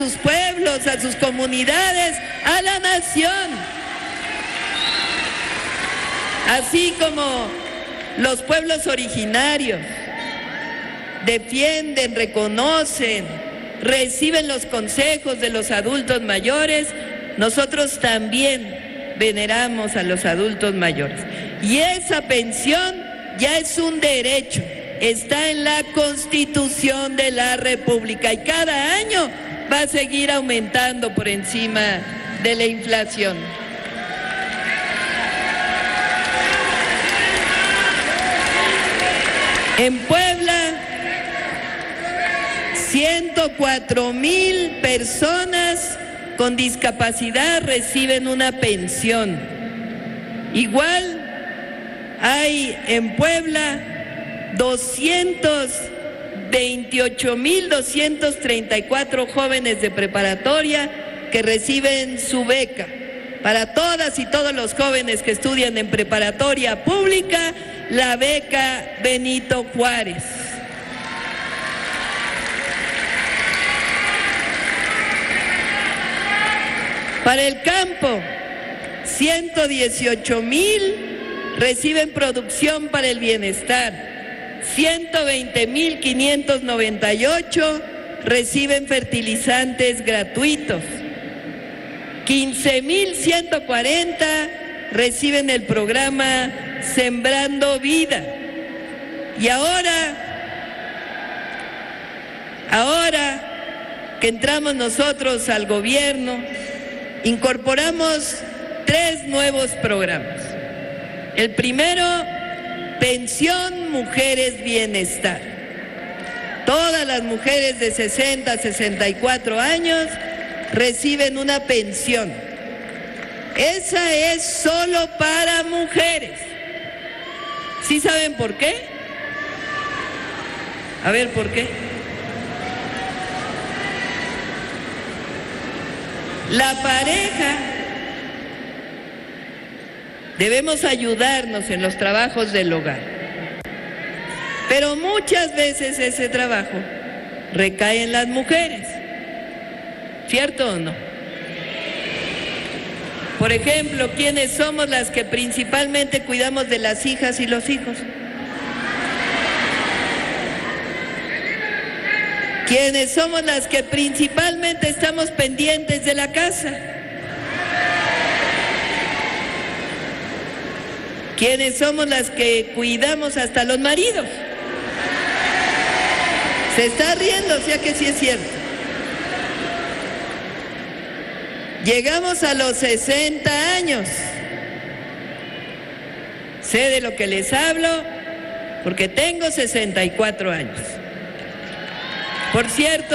sus pueblos, a sus comunidades, a la nación. Así como los pueblos originarios defienden, reconocen, reciben los consejos de los adultos mayores, nosotros también veneramos a los adultos mayores. Y esa pensión ya es un derecho, está en la Constitución de la República y cada año va a seguir aumentando por encima de la inflación. En Puebla, 104,000 personas con discapacidad reciben una pensión. Igual hay en Puebla 228,234 jóvenes de preparatoria que reciben su beca. Para todas y todos los jóvenes que estudian en preparatoria pública, la beca Benito Juárez. Para el campo, 118,000 reciben producción para el bienestar, 120,598 reciben fertilizantes gratuitos, 15,140 reciben el programa Sembrando Vida. Y ahora que entramos nosotros al gobierno, incorporamos 3 nuevos programas. El primero, Pensión Mujeres Bienestar. Todas las mujeres de 60 a 64 años reciben una pensión. Esa es solo para mujeres. ¿Sí saben por qué? A ver, ¿por qué? La pareja, debemos ayudarnos en los trabajos del hogar, pero muchas veces ese trabajo recae en las mujeres, ¿cierto o no? Por ejemplo, ¿quiénes somos las que principalmente cuidamos de las hijas y los hijos? ¿Quiénes somos las que principalmente estamos pendientes de la casa? ¿Quiénes somos las que cuidamos hasta los maridos? Se está riendo, o sea que sí es cierto. Llegamos a los 60 años. Sé de lo que les hablo porque tengo 64 años. Por cierto,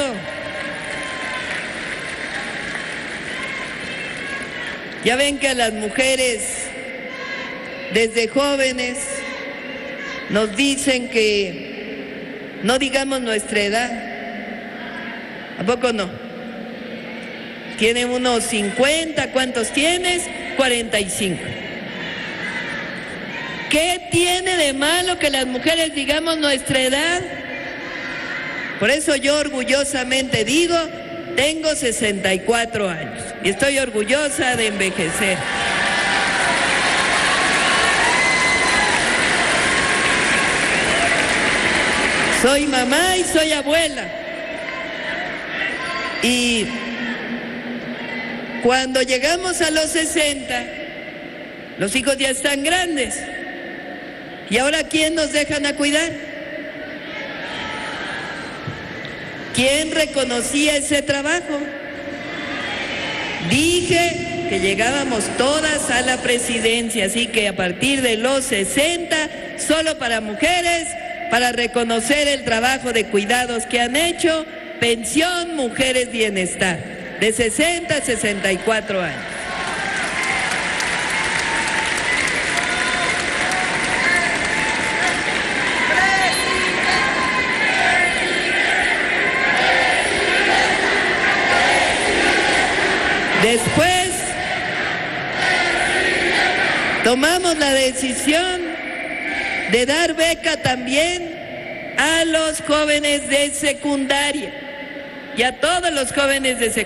ya ven que a las mujeres desde jóvenes nos dicen que no digamos nuestra edad. ¿A poco no? Tienen unos 50, ¿cuántos tienes? 45. ¿Qué tiene de malo que las mujeres digamos nuestra edad? Por eso yo orgullosamente digo, tengo 64 años y estoy orgullosa de envejecer. Soy mamá y soy abuela. Y cuando llegamos a los 60, los hijos ya están grandes. ¿Y ahora quién nos dejan a cuidar? ¿Quién reconocía ese trabajo? Dije que llegábamos todas a la presidencia, así que a partir de los 60, solo para mujeres, para reconocer el trabajo de cuidados que han hecho, Pensión Mujeres Bienestar, de 60 a 64 años. Después tomamos la decisión de dar beca también a los jóvenes de secundaria. y a todos los jóvenes de